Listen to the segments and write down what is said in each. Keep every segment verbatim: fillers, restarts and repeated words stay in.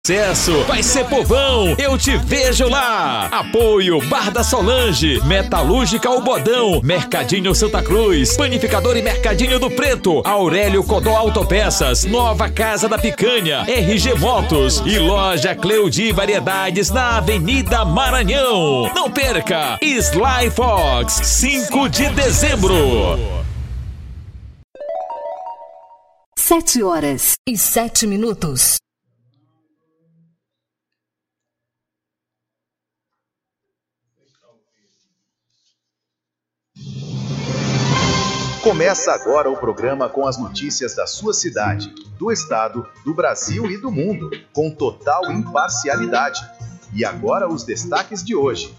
Sucesso vai ser povão, eu te vejo lá. Apoio Bar da Solange, Metalúrgica O Bodão, Mercadinho Santa Cruz, Panificador e Mercadinho do Preto, Aurélio Codó Autopeças, Nova Casa da Picanha, R G Motos e Loja Cleudi Variedades na Avenida Maranhão. Não perca, Sly Fox, cinco de dezembro. Sete horas e sete minutos. Começa agora o programa com as notícias da sua cidade, do estado, do Brasil e do mundo, com total imparcialidade. E agora os destaques de hoje.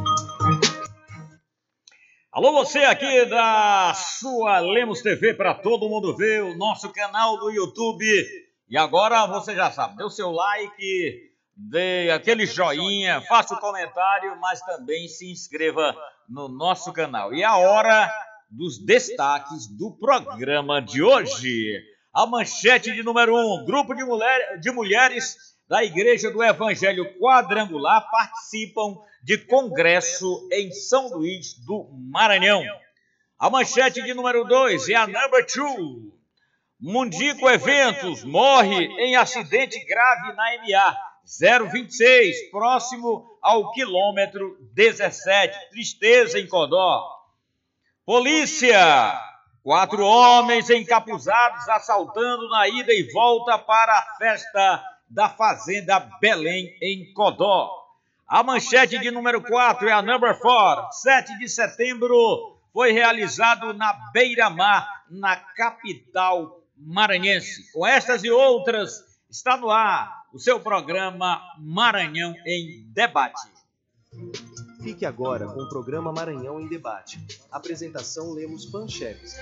Alô, você aqui da sua Lemos T V, para todo mundo ver o nosso canal do YouTube. E agora você já sabe, dê o seu like, dê aquele joinha, faça o comentário, mas também se inscreva no nosso canal. E a hora dos destaques do programa de hoje. A manchete de número um, grupo de, mulher, de mulheres da Igreja do Evangelho Quadrangular participam de congresso em São Luís do Maranhão. A manchete de número dois é a number two. Mundico Eventos morre em acidente grave na M A zero vinte e seis, próximo ao quilômetro dezessete. Tristeza em Codó. Polícia! Quatro homens encapuzados assaltando na ida e volta para a festa da Fazenda Belém, em Codó. A manchete de número quatro é a number four. sete de setembro foi realizado na Beira-Mar, na capital maranhense. Com estas e outras, está no ar o seu programa Maranhão em Debate. Fique agora com o programa Maranhão em Debate. Apresentação Lemos Pancheves.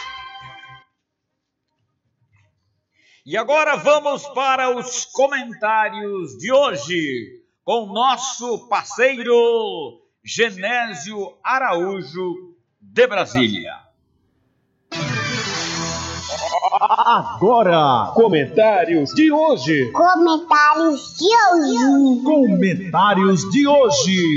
E agora vamos para os comentários de hoje, com o nosso parceiro Genésio Araújo, de Brasília. Agora, comentários de hoje. Comentários de hoje. Comentários de hoje.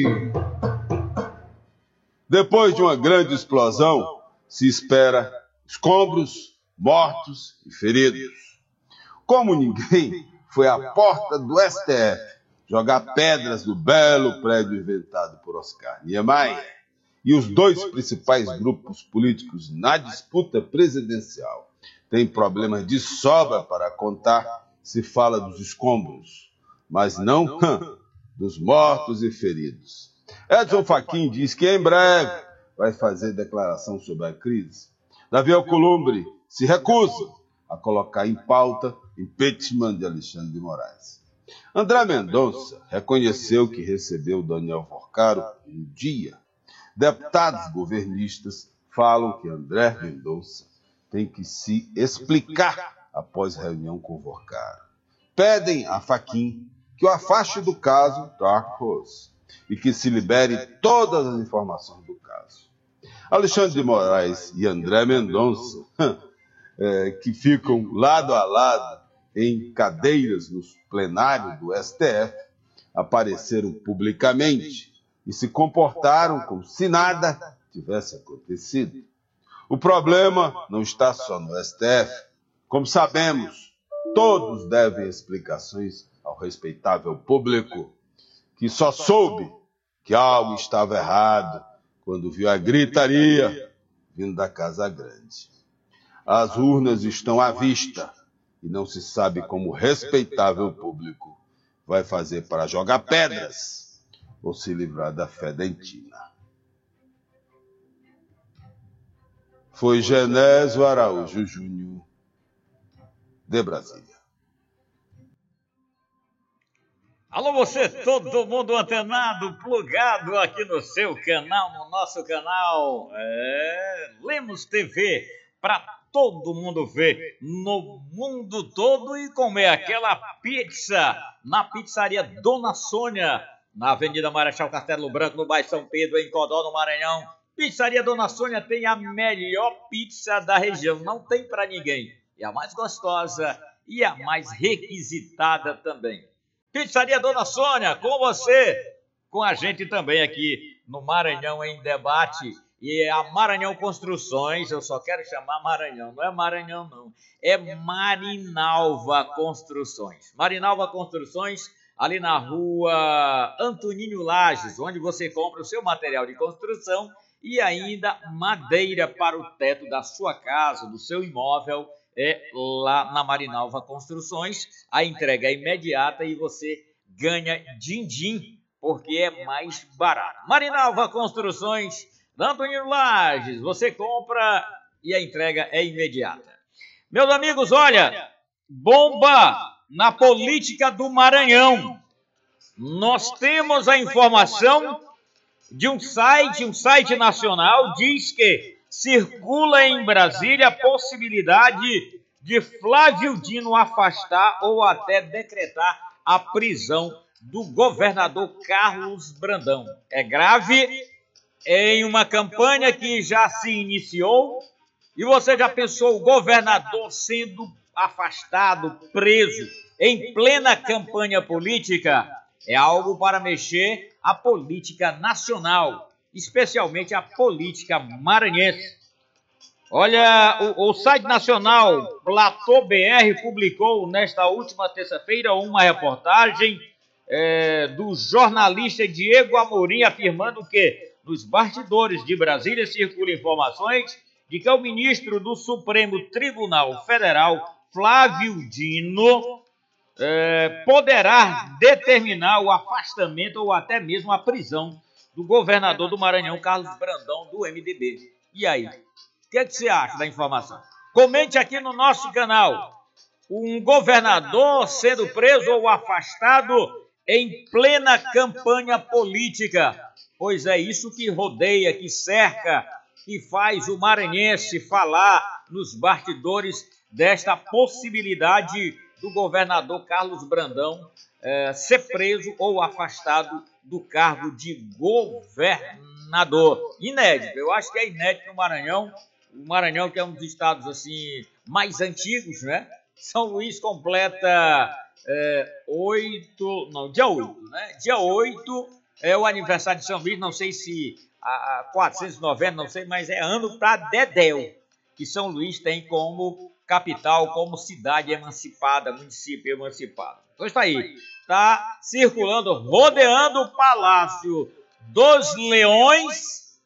Depois de uma grande explosão, se espera escombros, mortos e feridos. Como ninguém foi à porta do S T F jogar pedras no belo prédio inventado por Oscar Niemeyer, e os dois principais grupos políticos na disputa presidencial têm problemas de sobra para contar, se fala dos escombros, mas não dos mortos e feridos. Edson Fachin diz que em breve vai fazer declaração sobre a crise. Davi Alcolumbre se recusa a colocar em pauta impeachment de Alexandre de Moraes. André Mendonça reconheceu que recebeu Daniel Forcaro um dia. Deputados governistas falam que André Mendonça tem que se explicar após reunião com Forcaro. Pedem a Fachin que o afaste do caso Dark Horse e que se libere todas as informações do caso. Alexandre de Moraes e André Mendonça, é, que ficam lado a lado em cadeiras no plenário do S T F, apareceram publicamente e se comportaram como se nada tivesse acontecido. O problema não está só no S T F. Como sabemos, todos devem explicações ao respeitável público, que só soube que algo estava errado quando viu a gritaria vindo da Casa Grande. As urnas estão à vista e não se sabe como o respeitável público vai fazer para jogar pedras ou se livrar da fedentina. Foi Genésio Araújo Júnior, de Brasília. Alô, você, todo mundo antenado, plugado aqui no seu canal, no nosso canal, é, Lemos T V, para todo mundo ver no mundo todo e comer aquela pizza na pizzaria Dona Sônia, na Avenida Marechal Castelo Branco, no bairro São Pedro, em Codó, no Maranhão. Pizzaria Dona Sônia tem a melhor pizza da região, não tem para ninguém. E a mais gostosa e a mais requisitada também. Pizzaria Dona Sônia, com você, com a gente também aqui no Maranhão em Debate. E a Maranhão Construções, eu só quero chamar Maranhão, não é Maranhão não, é Marinalva Construções. Marinalva Construções, ali na rua Antoninho Lages, onde você compra o seu material de construção e ainda madeira para o teto da sua casa, do seu imóvel, é lá na Marinalva Construções. A entrega é imediata e você ganha din-din, porque é mais barato. Marinalva Construções, da Antoninho Lages, você compra e a entrega é imediata. Meus amigos, olha, bomba na política do Maranhão. Nós temos a informação de um site, um site nacional, diz que circula em Brasília a possibilidade de Flávio Dino afastar ou até decretar a prisão do governador Carlos Brandão. É grave, em uma campanha que já se iniciou, e você já pensou o governador sendo afastado, preso, em plena campanha política? É algo para mexer a política nacional, especialmente a política maranhense. Olha, o, o site nacional Platô B R publicou nesta última terça-feira uma reportagem é, do jornalista Diego Amorim afirmando que nos bastidores de Brasília circulam informações de que o ministro do Supremo Tribunal Federal, Flávio Dino, é, poderá determinar o afastamento ou até mesmo a prisão do governador do Maranhão, Carlos Brandão, do M D B. E aí? O que, é que você acha da informação? Comente aqui no nosso canal. Um governador sendo preso ou afastado em plena campanha política. Pois é isso que rodeia, que cerca, que faz o maranhense falar nos bastidores desta possibilidade do governador Carlos Brandão eh, ser preso ou afastado do cargo de governador. Inédito, eu acho que é inédito no Maranhão. O Maranhão, que é um dos estados assim mais antigos, né? São Luís completa é, oito, não, dia oito, né? Dia oito é o aniversário de São Luís, não sei se a, a quatrocentos e noventa, não sei, mas é ano para Dedéu, que São Luís tem como capital, como cidade emancipada, município emancipado. Então está aí, está circulando, rodeando o Palácio dos Leões,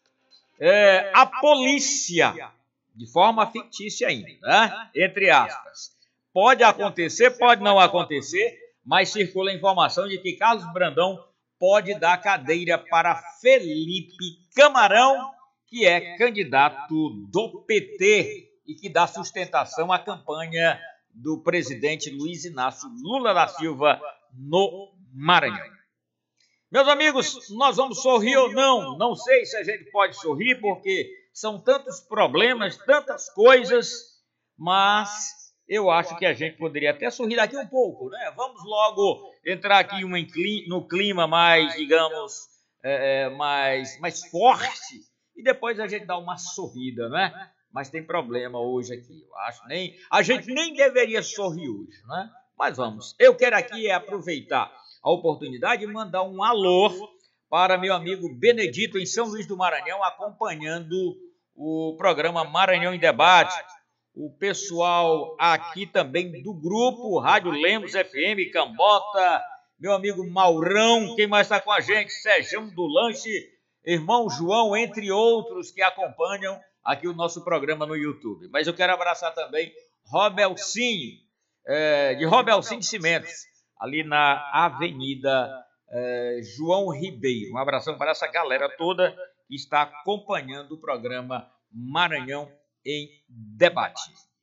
é, a polícia, de forma fictícia ainda, né? Entre aspas. Pode acontecer, pode não acontecer, mas circula a informação de que Carlos Brandão pode dar cadeira para Felipe Camarão, que é candidato do P T e que dá sustentação à campanha do presidente Luiz Inácio Lula da Silva no Maranhão. Meus amigos, nós vamos sorrir ou não? Não sei se a gente pode sorrir, porque são tantos problemas, tantas coisas, mas eu acho que a gente poderia até sorrir daqui um pouco, né? Vamos logo entrar aqui no clima mais, digamos, é, mais, mais forte, e depois a gente dá uma sorrida, né? Mas tem problema hoje aqui, eu acho. Nem, a gente nem deveria sorrir hoje, né? Mas vamos. Eu quero aqui aproveitar a oportunidade de mandar um alô para meu amigo Benedito, em São Luís do Maranhão, acompanhando o programa Maranhão em Debate. O pessoal aqui também do grupo Rádio Lemos F M, Cambota, meu amigo Maurão, quem mais está com a gente? Sérgio do Lanche, irmão João, entre outros que acompanham aqui o nosso programa no YouTube. Mas eu quero abraçar também Robelcinho, é, de Robelcinho Cimentos, ali na Avenida é, João Ribeiro. Um abração para essa galera toda que está acompanhando o programa Maranhão em Debate.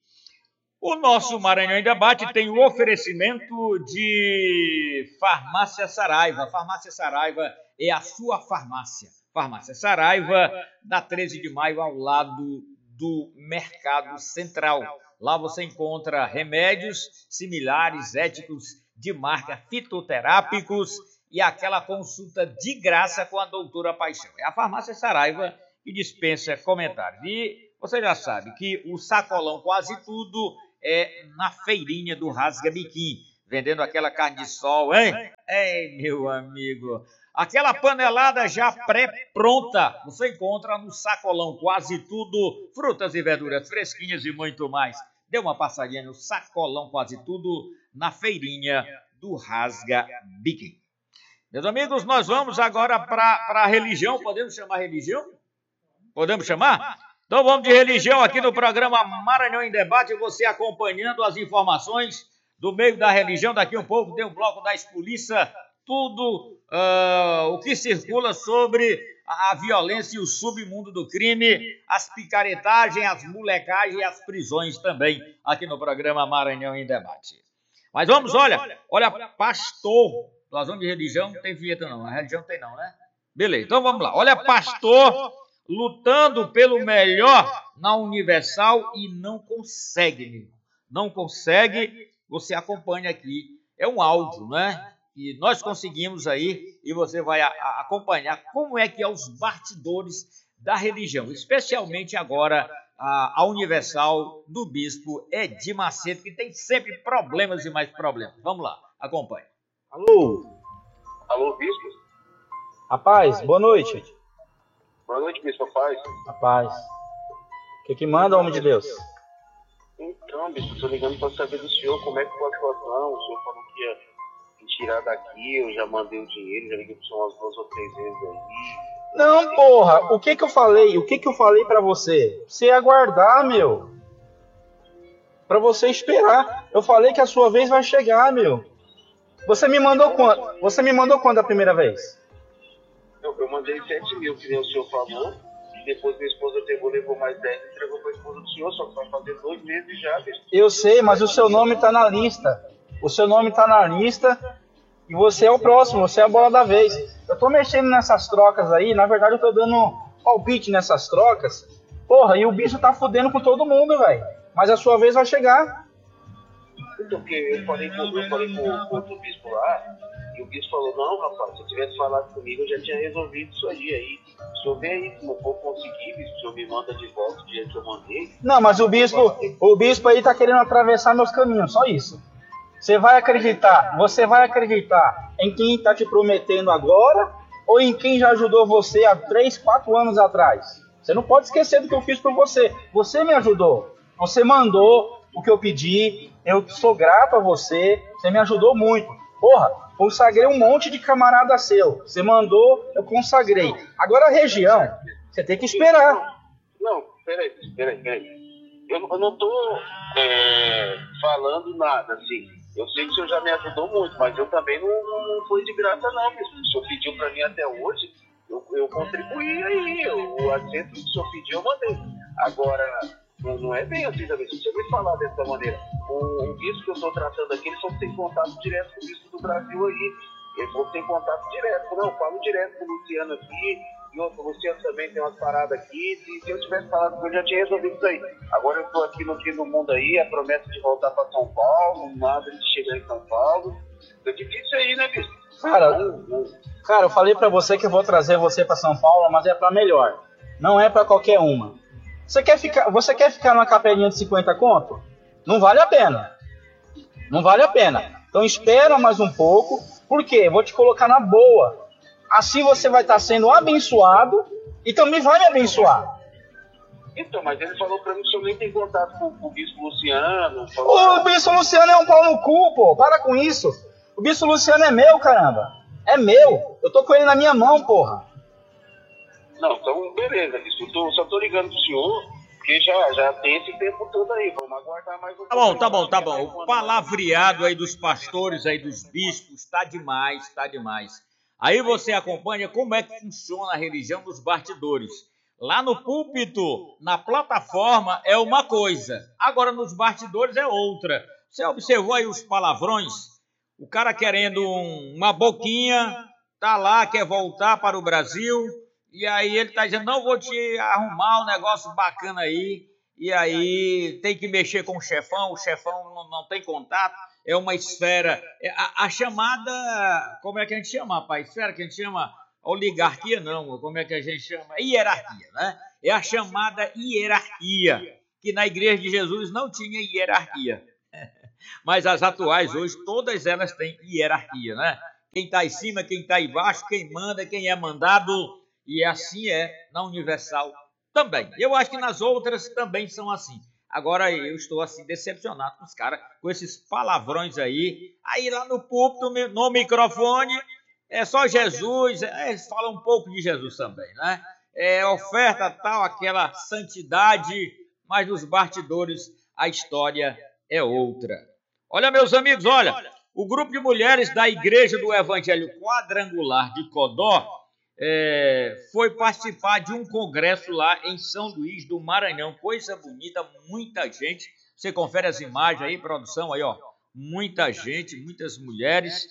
O nosso Maranhão em Debate tem o oferecimento de Farmácia Saraiva. Farmácia Saraiva é a sua farmácia. Farmácia Saraiva, da treze de maio, ao lado do Mercado Central. Lá você encontra remédios similares, éticos, de marca, fitoterápicos e aquela consulta de graça com a doutora Paixão. É a Farmácia Saraiva que dispensa comentários. E você já sabe que o sacolão quase tudo é na feirinha do Rasga Biquim, vendendo aquela carne de sol, hein? Ei, meu amigo, aquela panelada já pré-pronta, você encontra no Sacolão, quase tudo, frutas e verduras fresquinhas e muito mais. Dê uma passadinha no Sacolão, quase tudo, na feirinha do Rasga Biquim. Meus amigos, nós vamos agora para a religião, podemos chamar religião? Podemos chamar? Então vamos de religião aqui no programa Maranhão em Debate, você acompanhando as informações do meio da religião. Daqui um pouco tem o bloco da Expoliça, tudo uh, o que circula sobre a, a violência e o submundo do crime, as picaretagens, as molecagens e as prisões também aqui no programa Maranhão em Debate. Mas vamos, olha, olha, pastor, nós vamos de religião, não tem vinheta não, a religião não tem não, né? Beleza, então vamos lá. Olha, pastor lutando pelo melhor na Universal e não consegue, meu. Não consegue, você acompanha aqui, é um áudio, né? E nós conseguimos aí, e você vai a, a acompanhar como é que é os bastidores da religião, especialmente agora a, a Universal do bispo Edir Macedo, que tem sempre problemas e mais problemas. Vamos lá, acompanhe. Alô? Alô, bispo? Rapaz, boa noite. Boa noite, bispo, paz. Rapaz, o que que manda, homem de Deus? Então, bispo, estou ligando para saber do senhor como é que foi a situação. O senhor falou que ia me tirar daqui, eu já mandei o dinheiro, já liguei para o senhor umas duas ou três vezes aí. Não, porra, o que que eu falei? O que que eu falei pra você? Você aguardar, meu. Pra você esperar. Eu falei que a sua vez vai chegar, meu. Você me mandou quando? Você me mandou quando a primeira vez? Eu, eu mandei sete mil, que nem o senhor falou. E depois minha esposa pegou, levou mais dez e entregou para a esposa do senhor. Só que vai fazer dois meses já, bicho. Eu sei, mas o seu nome tá na lista. O seu nome tá na lista. E você é o próximo, você é a bola da vez. Eu tô mexendo nessas trocas aí, na verdade eu tô dando palpite nessas trocas. Porra, e o bicho tá fudendo com todo mundo, velho. Mas a sua vez vai chegar. Então, porque eu falei com, eu falei com, com outro bispo lá, e o bispo falou, não, rapaz, se eu tivesse falado comigo, eu já tinha resolvido isso aí. aí. Se eu ver aí, se não for conseguir, bispo, o senhor me manda de volta o dinheiro que eu mandei. Não, mas o bispo, o bispo aí tá querendo atravessar meus caminhos, só isso. Você vai acreditar, você vai acreditar em quem está te prometendo agora ou em quem já ajudou você há três, quatro anos atrás? Você não pode esquecer do que eu fiz por você. Você me ajudou, você mandou o que eu pedi, eu sou grato a você, você me ajudou muito. Porra, consagrei um monte de camarada seu, você mandou, eu consagrei. Agora a região, você tem que esperar. Não, peraí, peraí, peraí. Eu, eu não tô é, falando nada, assim. Eu sei que o senhor já me ajudou muito, mas eu também não, não, não fui de graça, não, mesmo. O senhor pediu para mim até hoje, eu, eu contribuí aí. Eu, o assento que o senhor pediu, eu mandei. Agora, não, não é bem assim também. Se você me falar dessa maneira, o, o bispo que eu estou tratando aqui, ele só tem contato direto com o bispo do Brasil aí. Ele falou que tem contato direto. Não, eu falo direto com o Luciano aqui. E outro, o Luciano também tem umas paradas aqui. Se, se eu tivesse falado com ele, eu já tinha resolvido isso aí. Agora eu estou aqui no fim do mundo aí, a promessa de voltar para São Paulo, nada de chegar em São Paulo. É difícil aí, né, bicho? Cara, cara, eu falei pra você que eu vou trazer você pra São Paulo, mas é pra melhor. Não é pra qualquer uma. Você quer ficar, você quer ficar numa capelinha de cinquenta conto? Não vale a pena. Não vale a pena. Então espera mais um pouco. Por quê? Vou te colocar na boa. Assim você vai estar sendo abençoado e também vai me abençoar. Então, mas ele falou pra mim que o senhor nem tem contato com, com o bispo Luciano. Falou... O bispo Luciano é um pau no cu, pô. Para com isso. O bispo Luciano é meu, caramba. É meu. Eu tô com ele na minha mão, porra. Não, então beleza, bispo. Eu tô, só tô ligando pro senhor, porque já, já tem esse tempo todo aí. Vamos aguardar mais um pouco. Tá bom, tá bom, tá bom. O palavreado aí dos pastores, aí dos bispos, tá demais, tá demais. Aí você acompanha como é que funciona a religião dos bastidores. Lá no púlpito, na plataforma, é uma coisa. Agora nos bastidores é outra. Você observou aí os palavrões? O cara querendo um, uma boquinha, tá lá, quer voltar para o Brasil. E aí ele tá dizendo, não, vou te arrumar um negócio bacana aí. E aí tem que mexer com o chefão, o chefão não, não tem contato. É uma esfera, a, a chamada, como é que a gente chama, rapaz? Esfera que a gente chama, oligarquia não, como é que a gente chama? Hierarquia, né? É a chamada hierarquia, que na Igreja de Jesus não tinha hierarquia. Mas as atuais hoje, todas elas têm hierarquia, né? quem está em cima, quem está embaixo, quem manda, quem é mandado. E assim é na Universal também. Eu acho que nas outras também são assim. Agora eu estou assim decepcionado com os caras, com esses palavrões aí. Aí lá no púlpito, no microfone, é só Jesus. É, eles falam um pouco de Jesus também, né? É oferta tal, aquela santidade, mas nos bastidores a história é outra. Olha, meus amigos, olha, o grupo de mulheres da Igreja do Evangelho Quadrangular de Codó é, foi participar de um congresso lá em São Luís do Maranhão. Coisa bonita, muita gente. Você confere as imagens aí, produção, aí, ó. Muita gente, muitas mulheres.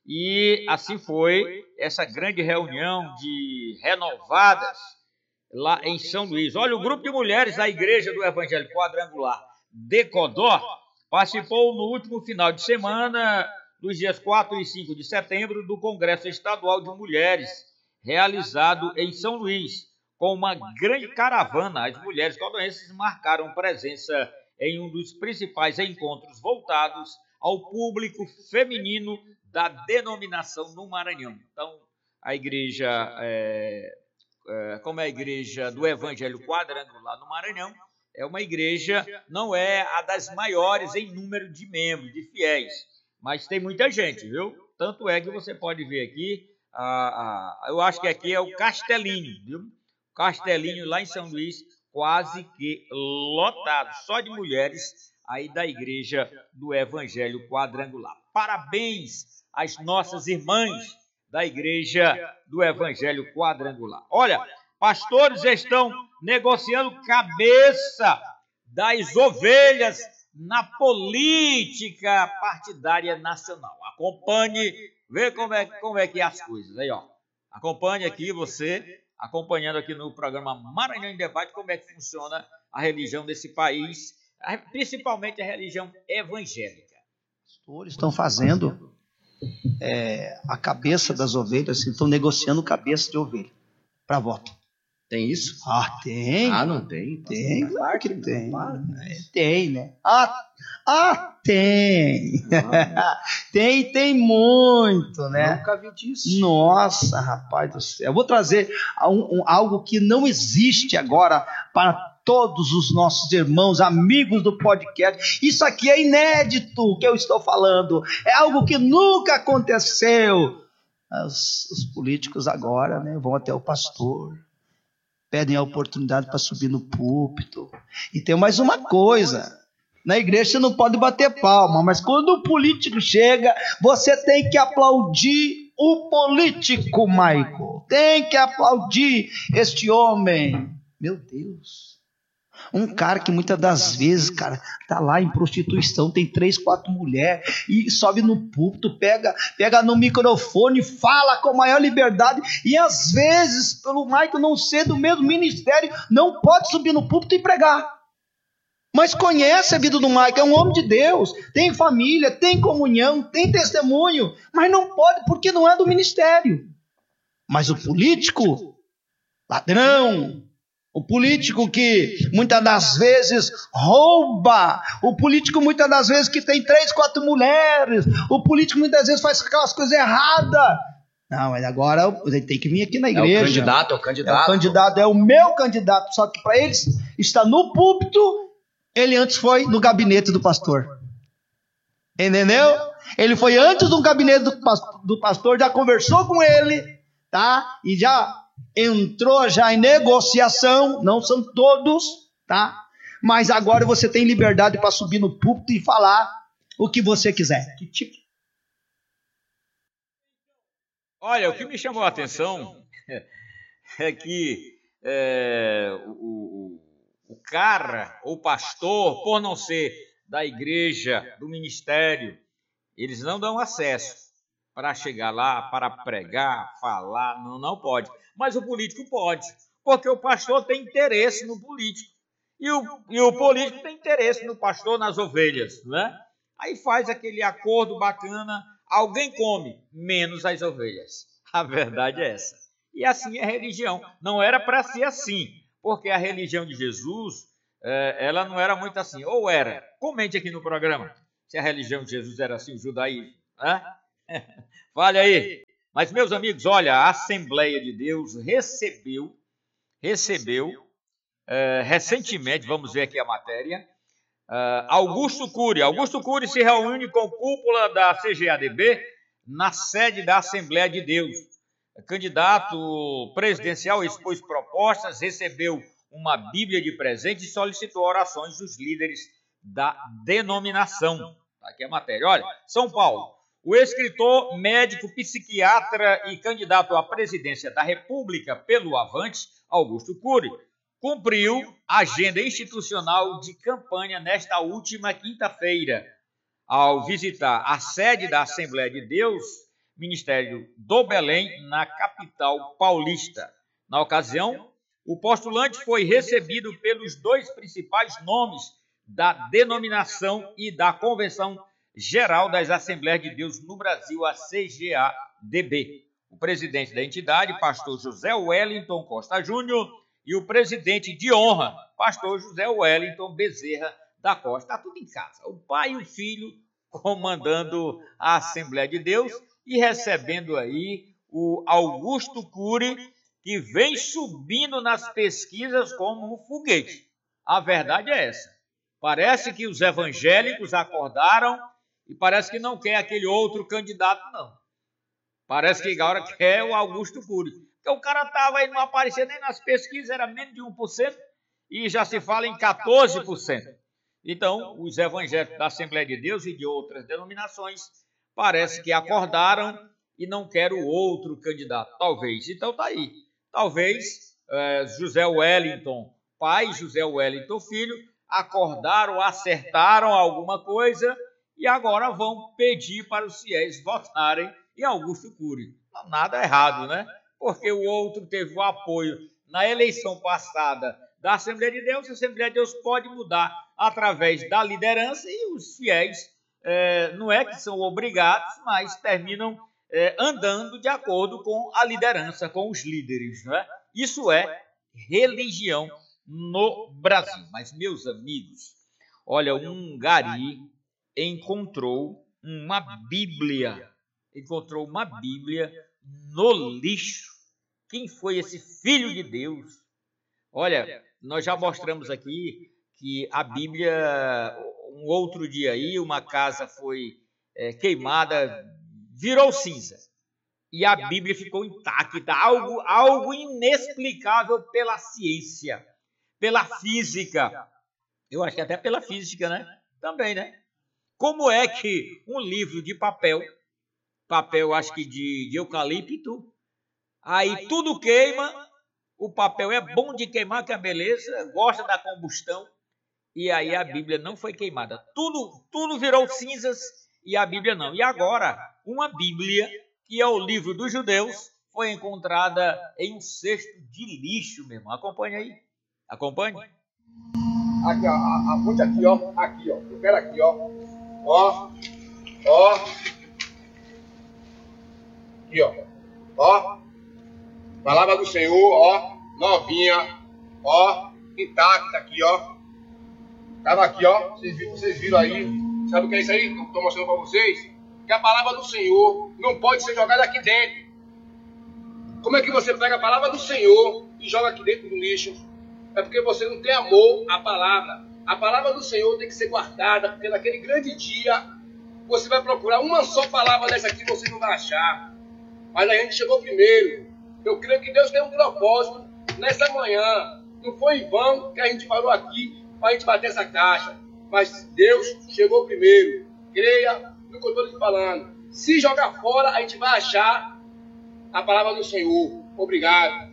E assim foi essa grande reunião de renovadas lá em São Luís. Olha, o grupo de mulheres da Igreja do Evangelho Quadrangular de Codó participou no último final de semana, dos dias quatro e cinco de setembro, do Congresso Estadual de Mulheres, realizado em São Luís, com uma grande caravana. As mulheres codoenses marcaram presença em um dos principais encontros voltados ao público feminino da denominação no Maranhão. Então, a igreja, é, é, como é a Igreja do Evangelho Quadrangular no Maranhão, é uma igreja, não é a das maiores em número de membros, de fiéis, mas tem muita gente, viu? Tanto é que você pode ver aqui, a, a, eu acho que aqui é o Castelinho, viu? Castelinho lá em São Luís, quase que lotado, só de mulheres aí da Igreja do Evangelho Quadrangular. Parabéns às nossas irmãs da Igreja do Evangelho Quadrangular. Olha, pastores estão negociando cabeça das ovelhas na política partidária nacional. Acompanhe, vê como é, como é que é as coisas. Aí, ó. Acompanhe aqui você, acompanhando aqui no programa Maranhão em Debate, como é que funciona a religião desse país, principalmente a religião evangélica. Os pastores estão fazendo é, a cabeça das ovelhas, estão negociando cabeça de ovelha para voto. Tem isso? Ah, tem. Ah, não tem? Tem, claro que tem. Tem, né? Ah, ah tem. Ah, tem, tem muito, né? Nunca vi disso. Nossa, rapaz do céu. Eu vou trazer um, um, algo que não existe agora para todos os nossos irmãos, amigos do podcast. Isso aqui é inédito, o que eu estou falando. É algo que nunca aconteceu. Os, os políticos agora, né, vão até o pastor, pedem a oportunidade para subir no púlpito. E tem mais uma coisa, na igreja você não pode bater palma, mas quando o político chega, você tem que aplaudir o político, Michael. Tem que aplaudir este homem. Meu Deus. Um cara que muitas das vezes, cara, tá lá em prostituição, tem três, quatro mulheres, e sobe no púlpito, pega, pega no microfone, fala com a maior liberdade, e às vezes, pelo Michael não ser do mesmo ministério, não pode subir no púlpito e pregar. Mas conhece a vida do Michael, é um homem de Deus, tem família, tem comunhão, tem testemunho, mas não pode porque não é do ministério. Mas o político, ladrão, o político que muitas das vezes rouba, o político muitas das vezes que tem três, quatro mulheres, o político muitas vezes faz aquelas coisas erradas. Não, mas agora ele tem que vir aqui na igreja. É o candidato, é o candidato. É o candidato, é o meu candidato, só que para eles estar no púlpito, ele antes foi no gabinete do pastor. Entendeu? Ele foi antes do gabinete do pastor, do pastor, já conversou com ele, tá? E já entrou já em negociação, não são todos, tá? Mas agora você tem liberdade para subir no púlpito e falar o que você quiser. Que tipo? Olha, o que me chamou a atenção é que é, o, o, o cara, o pastor, por não ser da igreja, do ministério, eles não dão acesso para chegar lá, para pregar, falar, não, não pode. Mas o político pode, porque o pastor tem interesse no político. E o, e o político tem interesse no pastor, nas ovelhas, né? Aí faz aquele acordo bacana, alguém come, menos as ovelhas. A verdade é essa. E assim é a religião. Não era para ser assim, porque a religião de Jesus, é, ela não era muito assim. Ou era, comente aqui no programa, se a religião de Jesus era assim, o judaísmo, né? Fale aí. Mas, meus amigos, olha, a Assembleia de Deus recebeu, recebeu, uh, recentemente, vamos ver aqui a matéria, uh, Augusto Cury. Augusto Cury se reúne com cúpula da C G A D B na sede da Assembleia de Deus. O candidato presidencial expôs propostas, recebeu uma Bíblia de presente e solicitou orações dos líderes da denominação. Aqui é a matéria. Olha, São Paulo. O escritor, médico, psiquiatra e candidato à presidência da República pelo Avante, Augusto Cury, cumpriu a agenda institucional de campanha nesta última quinta-feira, ao visitar a sede da Assembleia de Deus, Ministério do Belém, na capital paulista. Na ocasião, o postulante foi recebido pelos dois principais nomes da denominação e da Convenção Geral das Assembleias de Deus no Brasil, a C G A D B. O presidente da entidade, pastor José Wellington Costa Júnior, e o presidente de honra, pastor José Wellington Bezerra da Costa. Está tudo em casa. O pai e o filho comandando a Assembleia de Deus e recebendo aí o Augusto Cury, que vem subindo nas pesquisas como um foguete. A verdade é essa. Parece que os evangélicos acordaram e parece que não quer aquele outro candidato, não. Parece que agora quer o Augusto Cury. Porque o cara estava aí, não aparecia nem nas pesquisas, era menos de um por cento e já se fala em quatorze por cento. Então, os evangélicos da Assembleia de Deus e de outras denominações parece que acordaram e não querem o outro candidato, talvez. Então tá aí. Talvez é, José Wellington, pai, José Wellington filho, acordaram, acertaram alguma coisa e agora vão pedir para os fiéis votarem em Augusto Cury. Nada errado, né? Porque o outro teve o apoio na eleição passada da Assembleia de Deus. A Assembleia de Deus pode mudar através da liderança e os fiéis é, não é que são obrigados, mas terminam é, andando de acordo com a liderança, com os líderes, não é? Isso é religião no Brasil. Mas, meus amigos, olha, um gari encontrou uma Bíblia, encontrou uma Bíblia no lixo. Quem foi esse filho de Deus? Olha, nós já mostramos aqui que a Bíblia, um outro dia aí, uma casa foi é, queimada, virou cinza. E a Bíblia ficou intacta, algo, algo inexplicável pela ciência, pela física. Eu acho que até pela física, né? Também, né? Como é que um livro de papel, papel acho que de, de eucalipto, aí tudo queima, o papel é bom de queimar, que é a beleza, gosta da combustão, e aí a Bíblia não foi queimada. Tudo, tudo virou cinzas e a Bíblia não. E agora, uma Bíblia, que é o livro dos judeus, foi encontrada em um cesto de lixo, meu irmão. Acompanha aí. Acompanhe. Aqui, ó. Aponte aqui, ó. Aqui, ó. Eu quero aqui, ó. Ó. Ó. Aqui, ó. Ó. Palavra do Senhor, ó. Novinha. Ó. Intacta aqui, ó. Tava aqui, ó. Vocês viram, vocês viram aí. Sabe o que é isso aí que eu tô mostrando pra vocês? Que a palavra do Senhor não pode ser jogada aqui dentro. Como é que você pega a palavra do Senhor e joga aqui dentro do lixo? É porque você não tem amor à palavra. A palavra do Senhor tem que ser guardada, porque naquele grande dia você vai procurar uma só palavra dessa aqui, você não vai achar. Mas a gente chegou primeiro. Eu creio que Deus tem um propósito nessa manhã. Não foi em vão que a gente parou aqui para a gente bater essa caixa. Mas Deus chegou primeiro. Creia no que eu estou lhe falando. Se jogar fora, a gente vai achar a palavra do Senhor. Obrigado.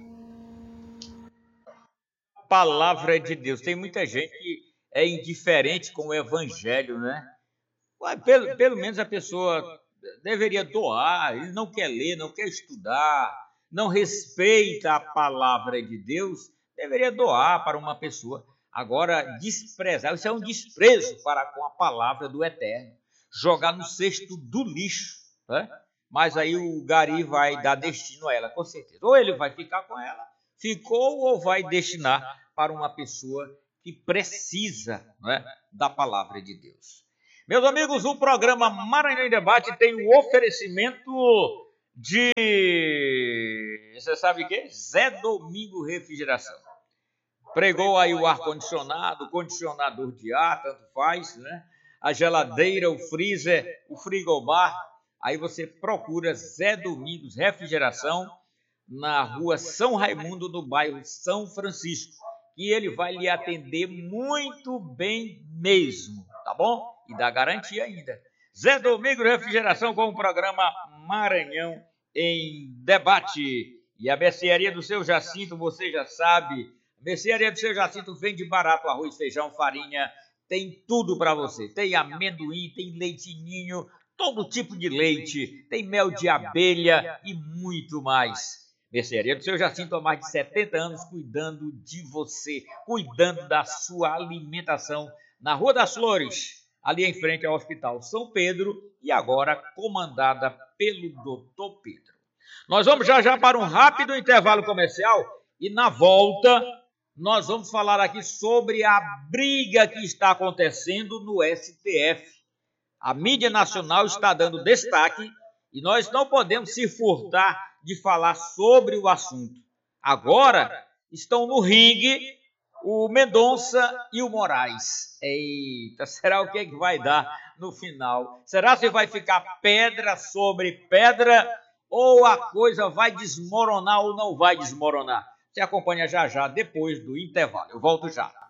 Palavra de Deus. Tem muita gente que é indiferente com o evangelho, né? Pelo, pelo menos a pessoa deveria doar. Ele não quer ler, não quer estudar, não respeita a palavra de Deus, deveria doar para uma pessoa. Agora, desprezar, isso é um desprezo para com a palavra do Eterno. Jogar no cesto do lixo, né? Mas aí o gari vai dar destino a ela, com certeza. Ou ele vai ficar com ela, ficou, ou vai destinar para uma pessoa que precisa, né, da palavra de Deus. Meus amigos, o programa Maranhão em Debate tem o oferecimento de... Você sabe o quê? Zé Domingo Refrigeração. Pregou aí o ar-condicionado, o condicionador de ar, tanto faz, né? A geladeira, o freezer, o frigobar. Aí você procura Zé Domingos Refrigeração na rua São Raimundo, no bairro São Francisco. E ele vai lhe atender muito bem mesmo, tá bom? E dá garantia ainda. Zé Domingos Refrigeração com o programa Maranhão em Debate. E a mercearia do Seu Jacinto, você já sabe... Mercearia do Seu Jacinto vende barato, arroz, feijão, farinha, tem tudo para você. Tem amendoim, tem leitinho, todo tipo de leite, tem mel de abelha e muito mais. Mercearia do Seu Jacinto há mais de setenta anos cuidando de você, cuidando da sua alimentação na Rua das Flores, ali em frente ao Hospital São Pedro e agora comandada pelo doutor Pedro. Nós vamos já já para um rápido intervalo comercial e na volta... nós vamos falar aqui sobre a briga que está acontecendo no S T F. A mídia nacional está dando destaque e nós não podemos se furtar de falar sobre o assunto. Agora estão no ringue o Mendonça e o Moraes. Eita, será o que, é que vai dar no final? Será se vai ficar pedra sobre pedra ou a coisa vai desmoronar ou não vai desmoronar? Você acompanha já já depois do intervalo. Eu volto já.